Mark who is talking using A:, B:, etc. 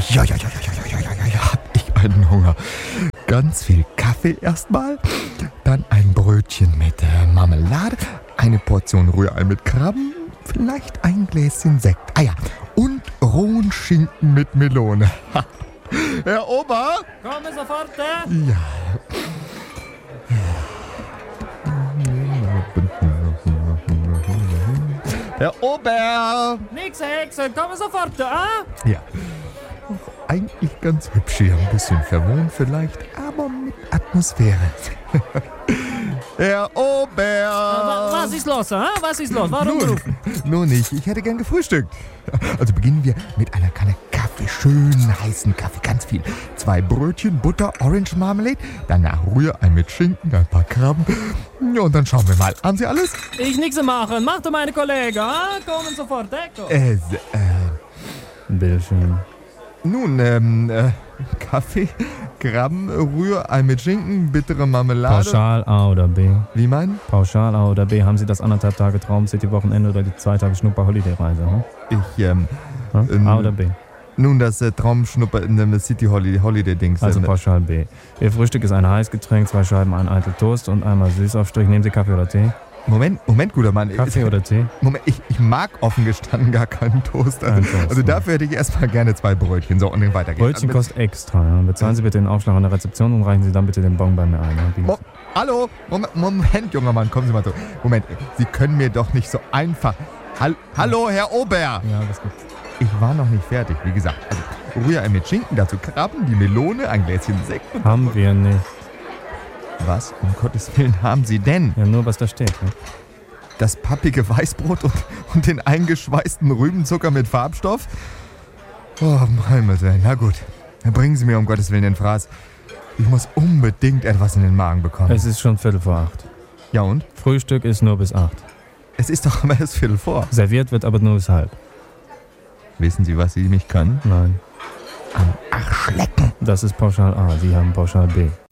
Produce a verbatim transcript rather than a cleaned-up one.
A: ja, ja, ja, ja, ja, ja, ja, ja, ja, hab ich einen Hunger. Ganz viel Kaffee erstmal, dann ein Brötchen mit äh, Marmelade, eine Portion Rührei mit Krabben, vielleicht ein Gläschen Sekt. Ah ja, und rohen Schinken mit Melone. Herr Ober?
B: Komme sofort, äh?
A: Ja. Herr Ober!
B: Nix Hexe, komme sofort, äh?
A: Ja. Auch eigentlich ganz hübsch hier. Ein bisschen verwohnt vielleicht, aber mit Atmosphäre. Herr Ober!
B: Was ist los, äh? Was ist los? Warum
A: Nun,
B: gerufen?
A: nur nicht. Ich hätte gern gefrühstückt. Also beginnen wir mit einer Kanne Kaffee. Schönen heißen Kaffee. Ganz viel. Zwei Brötchen, Butter, Orange Marmelade. Danach Rührei mit Schinken, ein paar Krabben. Ja, und dann schauen wir mal. Haben Sie alles?
B: Ich nix machen. Mach doch meine Kollegen, äh? Kommen sofort, Echo.
A: Äh, äh,
C: Bitteschön.
A: nun, ähm, äh, Kaffee, Krabben, Rührei mit Schinken, bittere Marmelade.
C: Pauschal A oder B?
A: Wie meinen?
C: Pauschal A oder B? Haben Sie das anderthalb Tage Traum City Wochenende oder die zwei Tage Schnupper Holiday Reise? Hm?
A: Ich, ähm,
C: Hm?
A: Ähm,
C: A oder B?
A: nun, das äh, Traumschnupper in dem City Holiday, Holiday Dings.
C: Also
A: äh,
C: pauschal B. Ihr Frühstück ist ein Heißgetränk, zwei Scheiben, ein Eitel Toast und einmal Süßaufstrich. Nehmen Sie Kaffee oder Tee?
A: Moment, Moment, guter Mann.
C: Kaffee oder Tee?
A: Moment, ich, ich mag offen gestanden gar keinen Toast. Also,
C: Kein Toast,
A: also
C: ne?
A: dafür hätte ich erstmal gerne zwei Brötchen. So, und dann weitergehen.
C: Brötchen
A: also,
C: kostet extra. Ja? Bezahlen Sie bitte den Aufschlag an der Rezeption und reichen Sie dann bitte den Bon bei mir ein. Ja? Biegen
A: Mo- Hallo? Moment, Moment, junger Mann, kommen Sie mal so. Moment, Sie können mir doch nicht so einfach... Hall- Hallo, Herr Ober!
C: Ja, das gibt's.
A: Ich war noch nicht fertig, wie gesagt. Also, Rührei mit Schinken, dazu Krabben, die Melone, ein Gläschen Sekt.
C: Haben wir nicht.
A: Was, um Gottes Willen, haben Sie denn?
C: Ja, nur was da steht. Ja?
A: Das pappige Weißbrot und, und den eingeschweißten Rübenzucker mit Farbstoff? Oh, mein Gott, na gut. Dann bringen Sie mir um Gottes Willen den Fraß. Ich muss unbedingt etwas in den Magen bekommen.
C: Es ist schon Viertel vor acht.
A: Ja und?
C: Frühstück ist nur bis acht.
A: Es ist doch immer erst Viertel vor.
C: Serviert wird aber nur bis halb.
A: Wissen Sie, was Sie mich können?
C: Nein.
A: Am Arsch lecken.
C: Das ist pauschal A. Sie haben pauschal B.